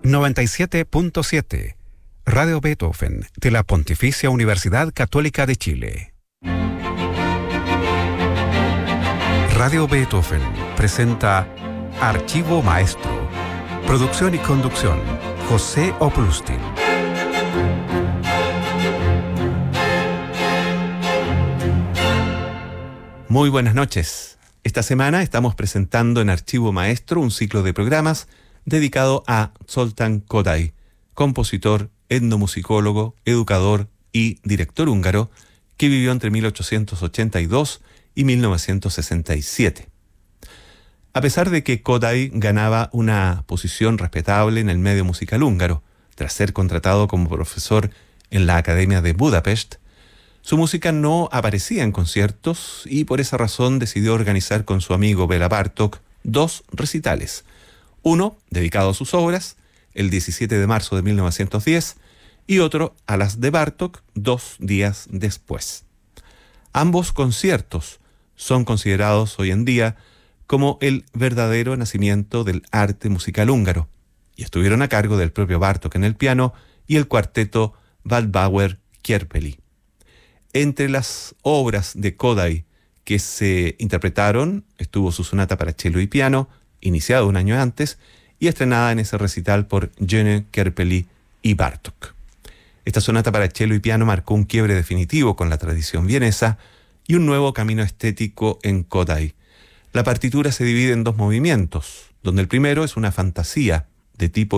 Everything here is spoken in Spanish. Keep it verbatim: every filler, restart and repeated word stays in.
noventa y siete punto siete, Radio Beethoven, de la Pontificia Universidad Católica de Chile. Radio Beethoven presenta Archivo Maestro. Producción y conducción, José Oplustin. Muy buenas noches. Esta semana estamos presentando en Archivo Maestro un ciclo de programas dedicado a Zoltán Kodály, compositor, etnomusicólogo, educador y director húngaro que vivió entre mil ochocientos ochenta y dos y mil novecientos sesenta y siete. A pesar de que Kodály ganaba una posición respetable en el medio musical húngaro, tras ser contratado como profesor en la Academia de Budapest, su música no aparecía en conciertos y por esa razón decidió organizar con su amigo Béla Bartók dos recitales. Uno dedicado a sus obras, el diecisiete de marzo de mil novecientos diez, y otro a las de Bartók dos días después. Ambos conciertos son considerados hoy en día como el verdadero nacimiento del arte musical húngaro, y estuvieron a cargo del propio Bartók en el piano y el cuarteto Waldbauer Kierpeli. Entre las obras de Kodály que se interpretaron estuvo su sonata para cello y piano, iniciada un año antes y estrenada en ese recital por Jenő, Kierpeli y Bartók. Esta sonata para cello y piano marcó un quiebre definitivo con la tradición vienesa y un nuevo camino estético en Kodály. La partitura se divide en dos movimientos, donde el primero es una fantasía de tipo